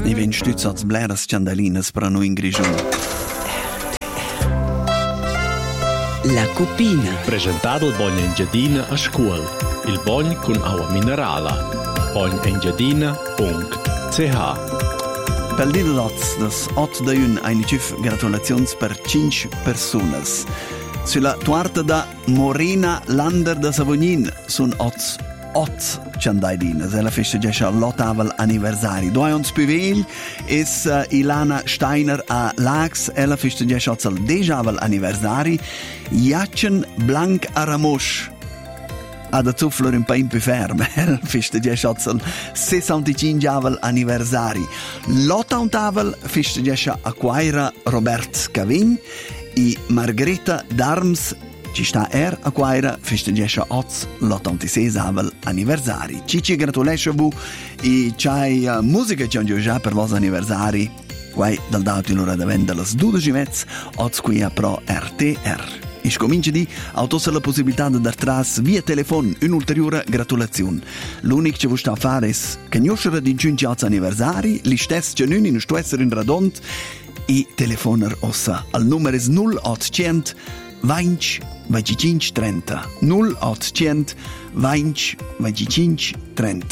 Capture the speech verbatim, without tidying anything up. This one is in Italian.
E ven stützats bleras ciandalinas per noi in grigione. La cupina. Presentato il Bogn Engiadina a scuola. Il Bogn con acqua minerale. bogn engiadina punto c h. Per il d'oz, das otto da un ainicif gratulazions per cinque personas. Sulla tuarta da Morena Lander da Savognin sun oz otto ciandaidinas. Ella festeggia l'ottavel anniversari. Due ons più vegli es uh, Ilana Steiner a Lax. Ella festeggia il dejavel anniversari. Jacen Blanc a Ramosch. Ad a zufflor un pain più ferme. Ella festeggia il sessantacinque anniversari. L'ottantavel festeggia a Quaira Robert Cavign e Margherita Darms. Ci sta er a Quaira festeggia oz l'ottantaseiesel anniversari. Cici gratulesce vu e c'hai uh, musica che hanno già per vostro anniversari. Quai dal dato l'ora da vendere le dodici mezz oz qui a pro R T R. E scominci di autosse la possibilità di dar tras via telefono un'ulteriore gratulazione. L'unico che vi sta a fare è conoscere di cinque anniversari, li stessi che non in sto essere in radont e telefonar ossa al numero è null ottocento venti venticinque trenta null ottocento venti venticinque trenta.